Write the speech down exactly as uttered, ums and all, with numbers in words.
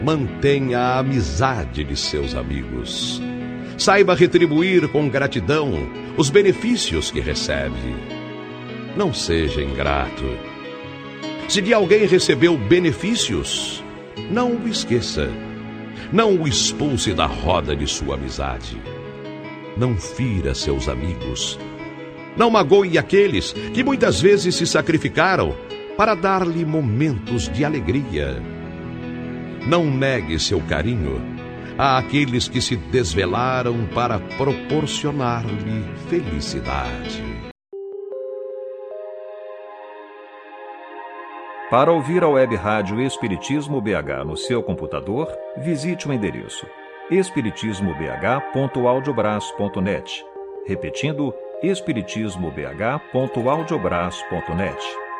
Mantenha a amizade de seus amigos. Saiba retribuir com gratidão os benefícios que recebe. Não seja ingrato. Se de alguém recebeu benefícios, não o esqueça. Não o expulse da roda de sua amizade. Não fira seus amigos. Não magoe aqueles que muitas vezes se sacrificaram para dar-lhe momentos de alegria. Não negue seu carinho àqueles que se desvelaram para proporcionar-lhe felicidade. Para ouvir a Web Rádio Espiritismo B H no seu computador, visite o endereço espiritismo b h ponto audiobras ponto net. Repetindo, espiritismo b h ponto audiobras ponto net.